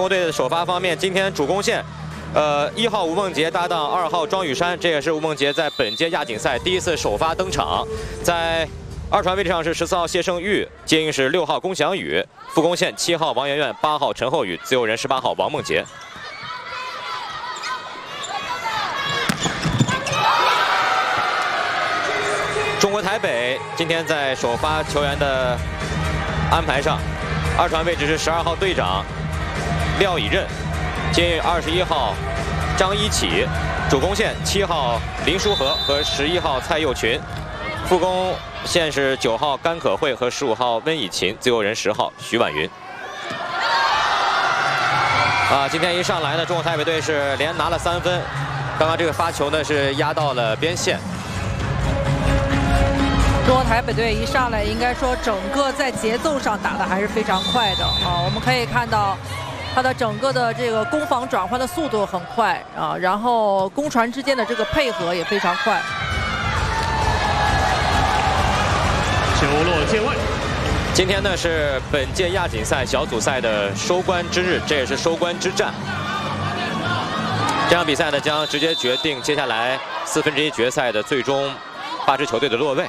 国队的首发方面，今天主攻线，1号吴梦洁搭档2号庄雨珊，这也是吴梦洁在本届亚锦赛第一次首发登场。在二传位置上是14号谢胜玉，接应是6号龚翔宇，副攻线7号王媛媛、8号陈厚宇，自由人18号王梦洁。 中国台北今天在首发球员的安排上，二传位置是12号队长廖以任，接应21号张一启，主攻线7号林书和和11号蔡佑群，副攻线是9号甘可慧和15号温以勤，自由人10号徐婉云。今天一上来呢，中国台北队是连拿了3分，刚刚这个发球呢是压到了边线。 中国台北队一上来，应该说整个在节奏上打的还是非常快的啊。我们可以看到，他的整个的这个攻防转换的速度很快啊，然后攻传之间的这个配合也非常快。 球落界外。 今天呢是本届亚锦赛小组赛的收官之日，这也是收官之战。这场比赛呢将直接决定接下来1/4决赛的最终8支球队的落位。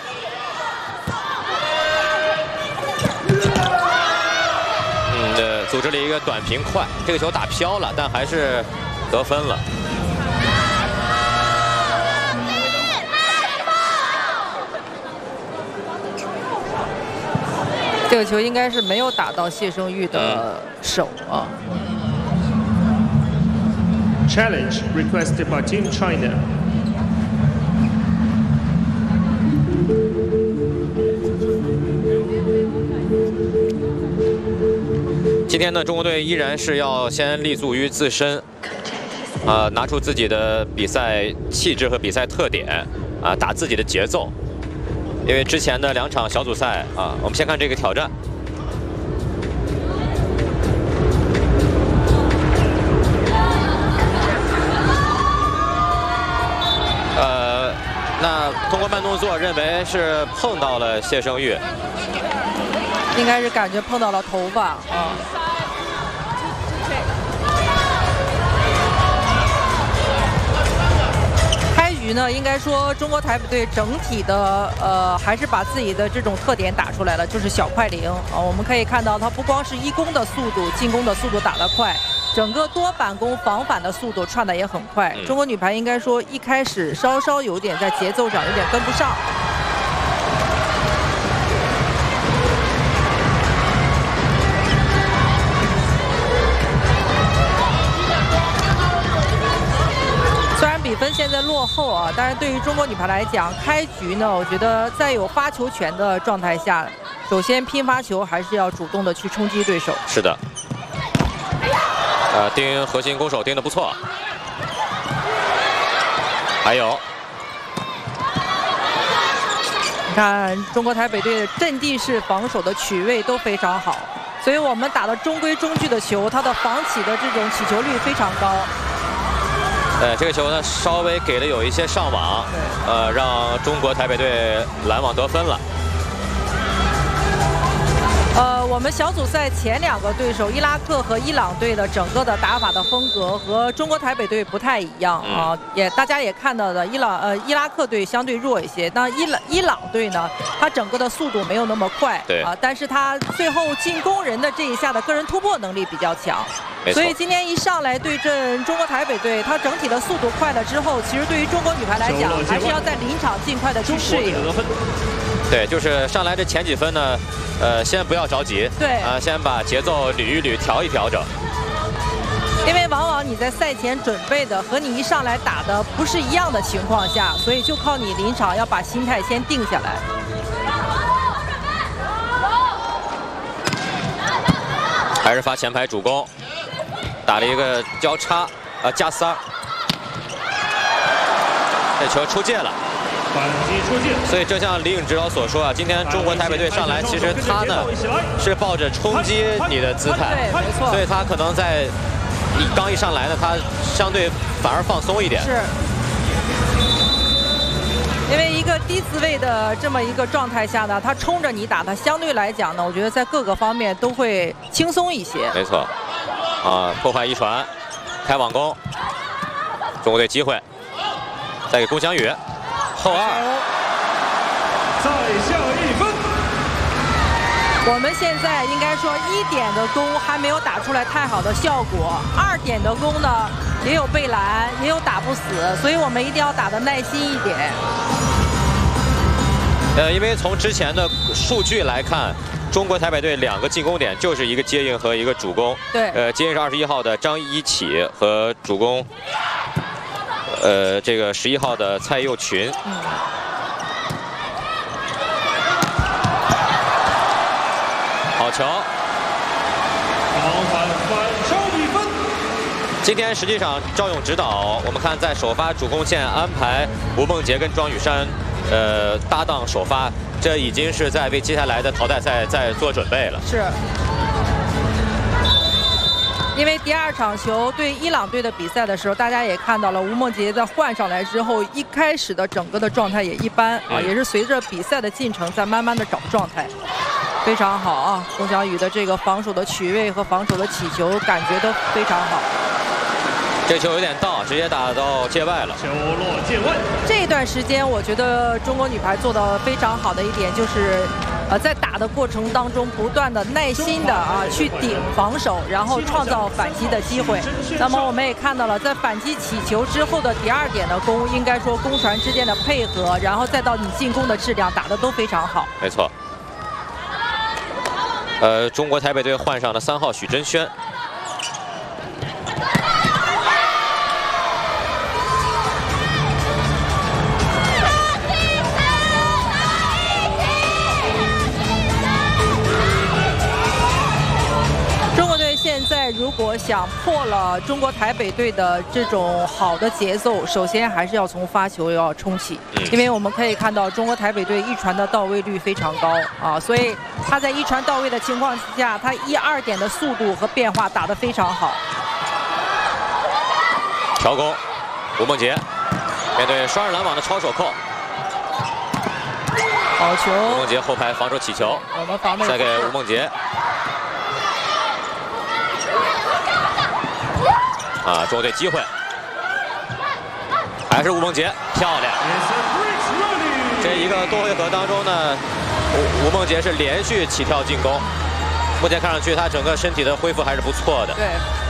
组织了一个短平快，这个球打飘了，但还是得分了。 这个球应该是没有打到谢胜玉的手啊。 Challenge requested by Team China. 今天呢，中国队依然是要先立足于自身，拿出自己的比赛气质和比赛特点，打自己的节奏。因为之前的2场小组赛我们先看这个挑战。那通过慢动作认为是碰到了谢胜玉， 应该是感觉碰到了头发啊。 呢，应该说中国台北队整体的还是把自己的这种特点打出来了，就是小快灵啊。我们可以看到，他不光是一攻的速度，进攻的速度打得快，整个多反攻、防反的速度串得也很快。中国女排应该说一开始稍稍有点在节奏上有点跟不上。 比分现在落后啊，但是对于中国女排来讲，开局呢，我觉得在有发球权的状态下，首先拼发球还是要主动的去冲击对手。 是的，盯核心攻手盯得不错，还有， 你看中国台北队的阵地式防守的取位都非常好，所以我们打的中规中矩的球，它的防起的这种起球率非常高。 这个球呢稍微给的有一些上网，让中国台北队拦网得分了。 我们小组赛前2个对手伊拉克和伊朗队的整个的打法的风格和中国台北队不太一样啊，大家也看到的，伊拉克队相对弱一些，那伊朗队呢，它整个的速度没有那么快， 对啊， 但是它最后进攻人的这一下的个人突破能力比较强，所以今天一上来对阵中国台北队，它整体的速度快了之后，其实对于中国女排来讲，还是要在临场尽快的去适应。 对，就是上来这前几分呢，先不要着急， 对， 先把节奏捋一捋，调一调整。 因为往往你在赛前准备的和你一上来打的不是一样的情况下，所以就靠你临场要把心态先定下来。 还是发前排主攻，打了一个交叉，加3，这球出界了。 反击出界， 所以正像李颖指导所说啊，今天中国台北队上来，其实他呢是抱着冲击你的姿态， 对，没错， 所以他可能在你刚一上来呢，他相对反而放松一点。 是，因为一个低自卫的这么一个状态下呢，他冲着你打，他相对来讲呢，我觉得在各个方面都会轻松一些。 没错。 破坏一传，开网攻，中国队机会，再给龚翔宇，后二， 再下1分。 我们现在应该说1点的攻还没有打出来太好的效果，2点的攻呢也有被拦，也有打不死，所以我们一定要打得耐心一点。 因为从之前的数据来看，中国台北队2个进攻点就是一个接应和一个主攻。 对。 接应是21号的张一起和主攻，这个11号的蔡佑群。好球！ 反超1分。 今天实际上赵勇指导，我们看在首发主攻线安排吴梦洁跟庄雨珊。搭档首发，这已经是在为接下来的淘汰赛在做准备了。 是，因为第2场球对伊朗队的比赛的时候，大家也看到了吴梦洁在换上来之后，一开始的整个的状态也一般啊，也是随着比赛的进程在慢慢的找状态。非常好啊，龚翔宇的这个防守的取位和防守的起球感觉都非常好。 这球有点到，直接打到界外了。 球落界外。 这段时间，我觉得中国女排做的非常好的一点就是，在打的过程当中，不断的耐心的去顶防守，然后创造反击的机会。那么我们也看到了，在反击起球之后的第2点的攻，应该说攻传之间的配合，然后再到你进攻的质量，打的都非常好。 没错。中国台北队换上了3号许真轩。 现在如果想破了中国台北队的这种好的节奏，首先还是要从发球要冲起，因为我们可以看到中国台北队一传的到位率非常高啊，所以他在一传到位的情况下，他1、2点的速度和变化打得非常好。 调攻，吴梦洁面对双人拦网的超手扣， 好球！ 吴梦洁后排防守起球， 我们防再给吴梦洁。中国队机会，还是吴梦洁，漂亮！这一个多回合当中呢，吴梦洁是连续起跳进攻，目前看上去她整个身体的恢复还是不错的。 对，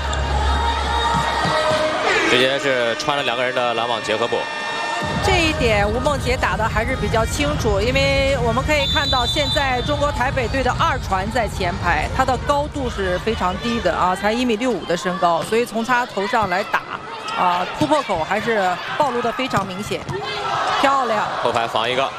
直接是穿了2个人的拦网结合部。 这一点吴梦洁打的还是比较清楚，因为我们可以看到现在中国台北队的2传在前排，他的高度是非常低的啊，才1.65米的身高，所以从他头上来打突破口还是暴露的非常明显。漂亮， 后排防一个，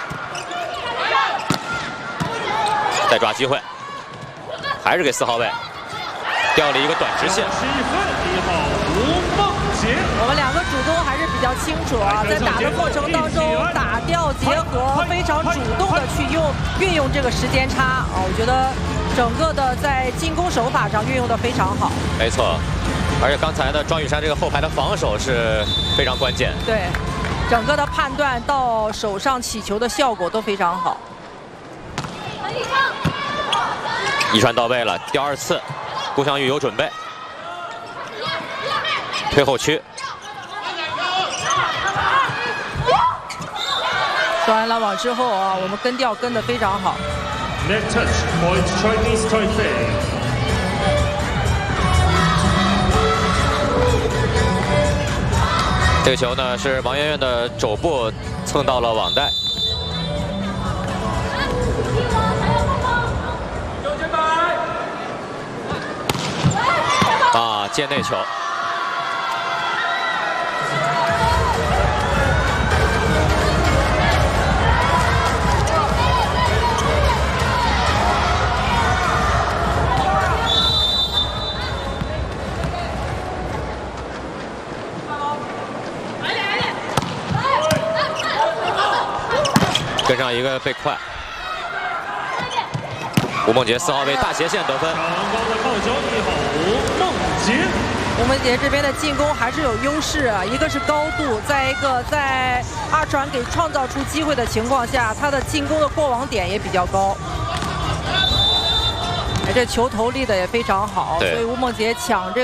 再抓机会，还是给4号位，掉了一个短直线。 1号吴梦洁。 我们2个主攻还是比较清楚啊，在打的过程当中打掉结合，非常主动的去运用这个时间差啊，我觉得整个的在进攻手法上运用的非常好。 没错，而且刚才的庄雨珊这个后排的防守是非常关键。 对，整个的判断到手上起球的效果都非常好。 一传到位了，第2次，龚翔宇有准备，推后区。 刷完拦网之后啊，我们跟调跟得非常好。 Net touch point Chinese Taipei。 这个球呢是王媛媛的肘部蹭到了网带。界内球。跟上一个被快，吴梦洁4号位大斜线得分。 长高的靠球1号吴梦洁。 吴梦洁这边的进攻还是有优势啊，一个是高度，再一个在二传给创造出机会的情况下，他的进攻的过网点也比较高。 这球投立的也非常好，所以吴梦洁抢这